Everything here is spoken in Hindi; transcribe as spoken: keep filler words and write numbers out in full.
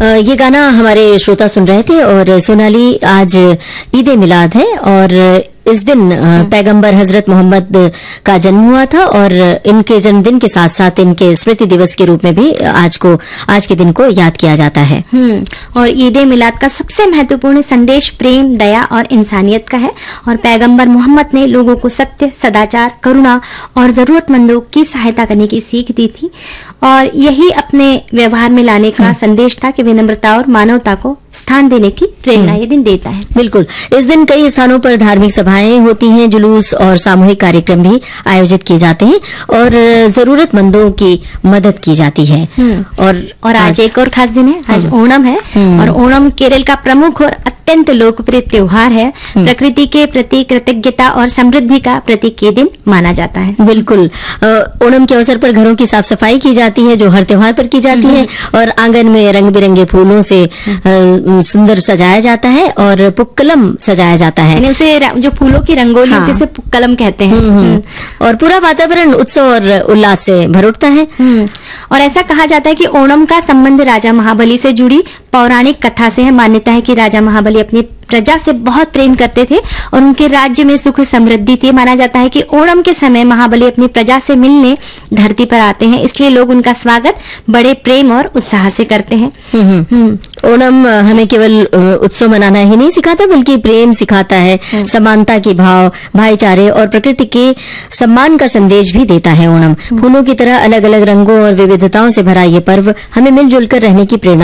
ये गाना हमारे श्रोता सुन रहे थे। और सोनाली, आज ईद ए मिलाद है और इस दिन पैगंबर हजरत मोहम्मद का जन्म हुआ था और इनके जन्मदिन के साथ साथ इनके स्मृति दिवस के रूप में भी आज को आज के दिन को याद किया जाता है। हम्म और ईद ए मिलाद का सबसे महत्वपूर्ण संदेश प्रेम, दया और इंसानियत का है। और पैगंबर मोहम्मद ने लोगों को सत्य, सदाचार, करुणा और जरूरतमंदों की सहायता करने की सीख दी थी और यही अपने व्यवहार में लाने का संदेश था कि विनम्रता और मानवता को स्थान देने की प्रेरणा ये दिन देता है। बिल्कुल। इस दिन कई स्थानों पर धार्मिक सभाएं होती हैं, जुलूस और सामूहिक कार्यक्रम भी आयोजित किए जाते हैं और जरूरतमंदों की मदद की जाती है। और और आज, आज एक और खास दिन है, आज ओणम है और ओणम केरल का प्रमुख और अत्यंत लोकप्रिय त्योहार है। प्रकृति के प्रति कृतज्ञता और समृद्धि का प्रतीक ये दिन माना जाता है। बिल्कुल। ओणम के अवसर पर घरों की साफ सफाई की जाती है जो हर त्योहार पर की जाती है और आंगन में रंग बिरंगे फूलों से सुंदर सजाया जाता है और पुक्कलम सजाया जाता है। यानी उसे जो फूलों की रंगोली हाँ। जिसे पुक्कलम कहते हैं। हुँ, हुँ। और पूरा वातावरण उत्सव और उल्लास से भर उठता है। और ऐसा कहा जाता है कि ओणम का संबंध राजा महाबली से जुड़ी पौराणिक कथा से है। मान्यता है कि राजा महाबली अपनी प्रजा से बहुत प्रेम करते थे और उनके राज्य में सुख समृद्धि थी। माना जाता है कि ओणम के समय महाबली अपनी प्रजा से मिलने धरती पर आते हैं, इसलिए लोग उनका स्वागत बड़े प्रेम और उत्साह से करते हैं। ओणम हमें केवल उत्सव मनाना ही नहीं सिखाता बल्कि प्रेम सिखाता है, समानता की भाव, भाईचारे और प्रकृति के सम्मान का संदेश भी देता है। ओणम फूलों की तरह अलग अलग रंगों और विविधताओं से भरा ये पर्व हमें मिलजुल कर रहने की प्रेरणा